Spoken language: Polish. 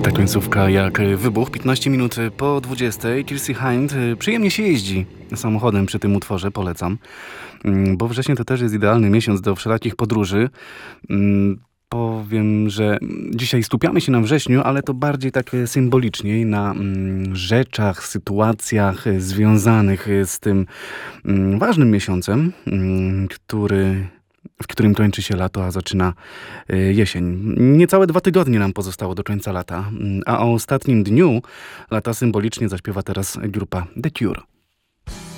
Ta końcówka jak wybuch, 15 minut po 20. Kirsty Hind, przyjemnie się jeździ samochodem przy tym utworze, polecam. Bo wrzesień to też jest idealny miesiąc do wszelakich podróży. Powiem, że dzisiaj skupiamy się na wrześniu, ale to bardziej tak symbolicznie na rzeczach, sytuacjach związanych z tym ważnym miesiącem, w którym kończy się lato, a zaczyna jesień. Niecałe 2 tygodnie nam pozostało do końca lata, a o ostatnim dniu lata symbolicznie zaśpiewa teraz grupa The Cure.